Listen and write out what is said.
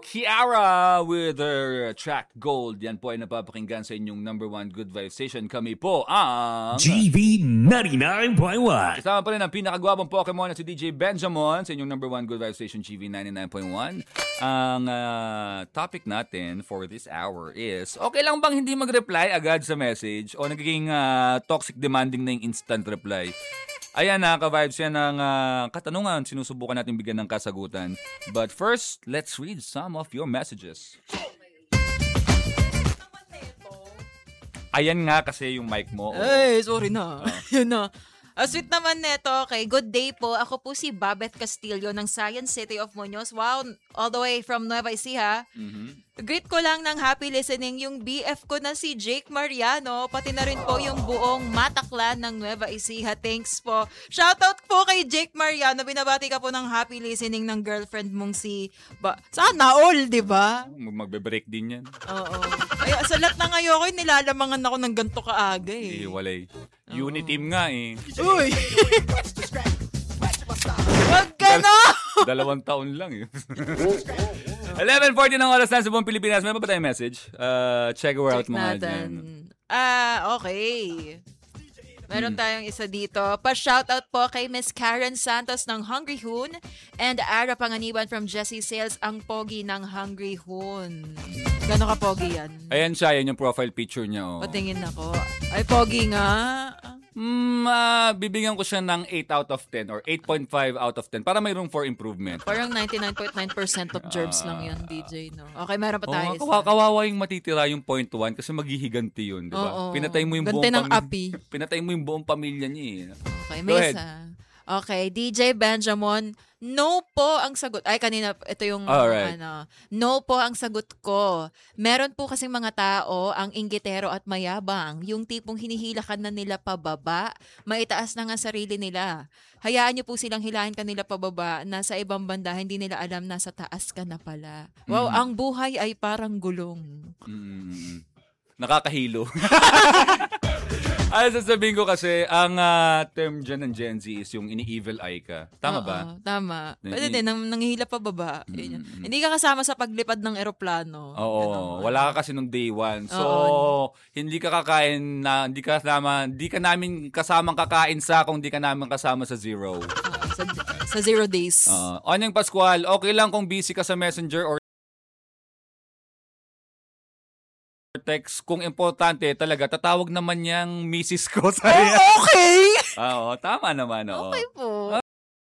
Kiara with her track Gold. Yan po ay napapakinggan sa inyong number one good vibe station. Kami po ang GV 99.1. Kasama pa rin ang pinakagwapong Pokemon na si DJ Benjamin sa inyong number one good vibe station GV 99.1. Ang topic natin for this hour is, okay lang bang hindi mag-reply agad sa message o nagiging toxic demanding na yung instant reply? Ayan na, ka-vibes yan ang katanungan. Sinusubukan natin bigyan ng kasagutan. But first, let's read some of your messages. Ayan nga kasi yung mic mo. Ay, sorry na. Yun na. Sweet naman neto. Okay, good day po. Ako po si Babeth Castillo ng Science City of Muñoz. Wow, all the way from Nueva Ecija. Greet ko lang ng happy listening yung BF ko na si Jake Mariano, pati na rin po yung buong Mataklan ng Nueva Ecija. Thanks po. Shoutout po kay Jake Mariano. Binabati ka po ng happy listening ng girlfriend mong si... Sana all, di ba? Magbe-break din yan. Oo. Ay, sa lahat na ngayon ko, nilalamangan ako ng ganito kaaga eh. Walay. Unity team nga eh. Uy! Wag ka na! 2 taon lang eh. 11:40 ng oras na sa buong Pilipinas. May pa tayong message? Check her out mga dyan. Okay. Meron tayong isa dito. Pa-shoutout po kay Miss Karen Santos ng Hungry Hoon and Ara Panganiban from Jessie Sales, ang pogi ng Hungry Hoon. Gano'n ka pogi yan? Ayan siya, yan yung profile picture niya. Oh. Patingin ako. Ay, pogi nga. Bibigyan ko siya ng 8 out of 10 or 8.5 out of 10 para may room for improvement. Parang 99.9% of germs lang yun, DJ, no? Okay, meron pa tayo. Kawawa yung matitira yung 0.1 kasi maghihiganti yun, di ba? Pinatay mo yung buong api. Pinatay mo yung buong pamilya niya. Okay, may isa. Okay, DJ Benjamin, no po ang sagot. Ay, kanina, ito yung, no po ang sagot ko. Meron po kasing mga tao, ang inggitero at mayabang, yung tipong hinihilakan na nila pababa, maitaas na nga sarili nila. Hayaan niyo po silang hilahin kanila pababa, nasa ibang banda, hindi nila alam nasa taas ka na pala. Wow, ang buhay ay parang gulong. Nakakahilo. Ay, sasabihin ko kasi, ang term dyan ng Gen Z is yung ini-evil eye ka. Tama ba? Tama. Pwede din, nanghihila pa baba. Hindi ka kasama sa paglipad ng eroplano. Oo, wala ka kasi nung day one. So, hindi ka kakain na, hindi ka namin kasamang kakain sa kung hindi ka namin kasama sa zero. Sa 0 days. Onyeng Pascual, okay lang kung busy ka sa messenger or text, kung importante talaga, tatawag naman niyang misis ko sa'yo. Okay! Oo, tama naman. Oo. Okay po.